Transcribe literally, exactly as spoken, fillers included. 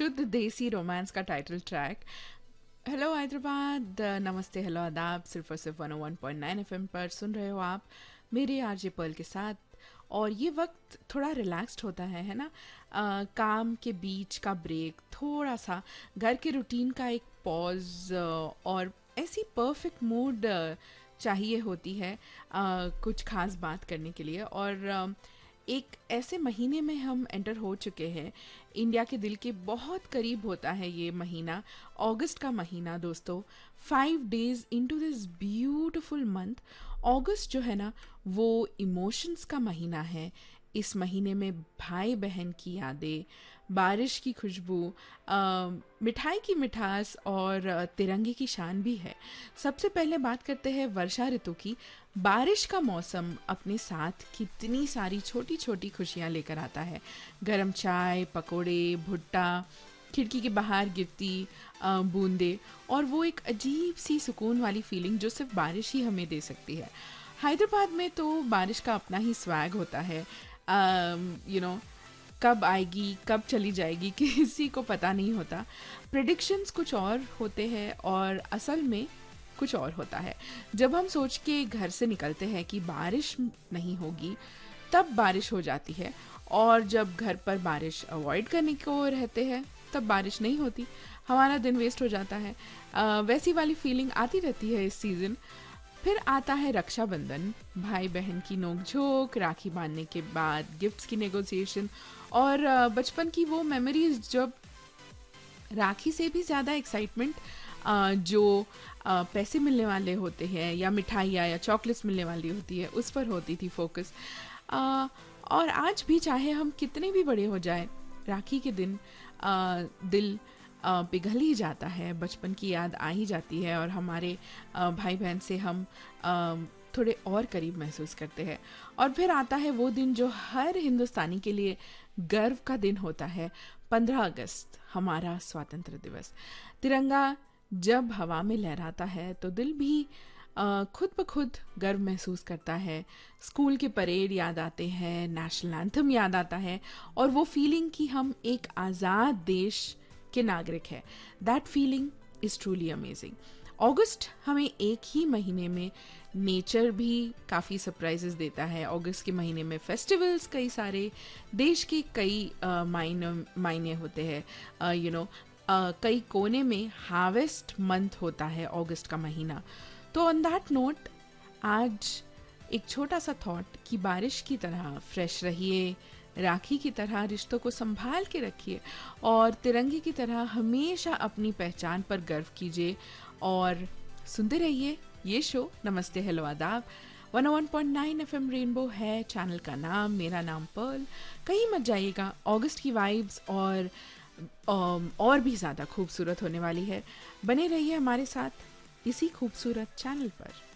शुद्ध देसी रोमांस का टाइटल ट्रैक। हेलो हैदराबाद, नमस्ते, हेलो आदाब। सिर्फ और सिर्फ वन ओ one point nine F M पर सुन रहे हो आप मेरे आरजे पर्ल के साथ। और ये वक्त थोड़ा रिलैक्स्ड होता है है ना। अ, काम के बीच का ब्रेक, थोड़ा सा घर के रूटीन का एक पॉज, और ऐसी परफेक्ट मूड चाहिए होती है अ, कुछ खास बात करने के लिए। और अ, एक ऐसे महीने में हम एंटर हो चुके हैं। इंडिया के दिल के बहुत करीब होता है ये महीना, अगस्त का महीना दोस्तों। Five days into this beautiful month. अगस्त जो है ना, वो इमोशंस का महीना है। इस महीने में भाई बहन की यादें, बारिश की खुशबू, अ, मिठाई की मिठास और अ, तिरंगे की शान भी है। सबसे पहले बात करते हैं वर्षा ऋतु की। बारिश का मौसम अपने साथ कितनी सारी छोटी छोटी खुशियाँ लेकर आता है। गरम चाय, पकोड़े, भुट्टा, खिड़की के बाहर गिरती अ, बूंदे, और वो एक अजीब सी सुकून वाली फीलिंग जो सिर्फ बारिश ही हमें दे सकती है। हैदराबाद में तो बारिश का अपना ही स्वैग होता है। यू नो कब आएगी कब चली जाएगी किसी को पता नहीं होता। प्रिडिक्शंस कुछ और होते हैं और असल में कुछ और होता है। जब हम सोच के घर से निकलते हैं कि बारिश नहीं होगी, तब बारिश हो जाती है। और जब घर पर बारिश अवॉइड करने को रहते हैं, तब बारिश नहीं होती। हमारा दिन वेस्ट हो जाता है। अ, वैसी वाली फीलिंग आती रहती है इस सीज़न। फिर आता है रक्षाबंधन, भाई बहन की नोक-झोंक, राखी बांधने के बाद गिफ्ट्स की नेगोशिएशन, और अ, बचपन की वो मेमोरीज जब राखी से भी ज़्यादा एक्साइटमेंट जो अ, पैसे मिलने वाले होते हैं या मिठाइयाँ या चॉकलेट्स मिलने वाली होती है, उस पर होती थी फोकस। अ, और आज भी चाहे हम कितने भी बड़े हो जाए, राखी के दिन अ, दिल अ, पिघल ही जाता है, बचपन की याद आ ही जाती है, और हमारे अ, भाई बहन से हम अ, थोड़े और करीब महसूस करते हैं। और फिर आता है वो दिन जो हर हिंदुस्तानी के लिए गर्व का दिन होता है, पंद्रह अगस्त, हमारा स्वतंत्र दिवस। तिरंगा जब हवा में लहराता है तो दिल भी अ, खुद ब खुद गर्व महसूस करता है। स्कूल के परेड याद आते हैं, नेशनल एंथम याद आता है, और वो फीलिंग कि हम एक आज़ाद देश के नागरिक हैं, that feeling is truly amazing. अगस्त हमें एक ही महीने में नेचर भी काफ़ी सरप्राइजेस देता है। अगस्त के महीने में फेस्टिवल्स कई सारे, देश के कई अ, मायने मायने होते हैं। यू नो कई कोने में हार्वेस्ट मंथ होता है अगस्त का महीना। तो ऑन दैट नोट, आज एक छोटा सा थॉट कि बारिश की तरह फ्रेश रहिए, राखी की तरह रिश्तों को संभाल के रखिए, और तिरंगे की तरह हमेशा अपनी पहचान पर गर्व कीजिए। और सुनते रहिए ये शो नमस्ते हेलो आदाब। वन ओ one point nine F M rainbow है चैनल का नाम, मेरा नाम पर्ल। कहीं मत जाइएगा, अगस्त की वाइब्स और अम, और भी ज़्यादा खूबसूरत होने वाली है। बने रहिए हमारे साथ इसी खूबसूरत चैनल पर।